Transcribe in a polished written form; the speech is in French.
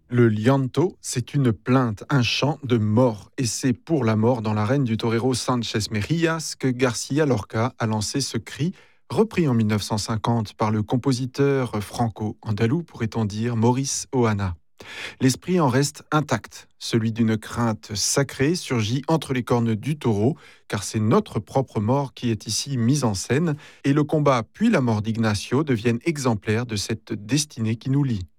Le llanto, c'est une plainte, un chant de mort. Et c'est pour la mort dans l'arène du torero Sánchez Mejías que Garcia Lorca a lancé ce cri, repris en 1950 par le compositeur franco-andalou, pourrait-on dire, Maurice Ohana. L'esprit en reste intact, celui d'une crainte sacrée surgit entre les cornes du taureau, car c'est notre propre mort qui est ici mise en scène, et le combat puis la mort d'Ignacio deviennent exemplaires de cette destinée qui nous lie.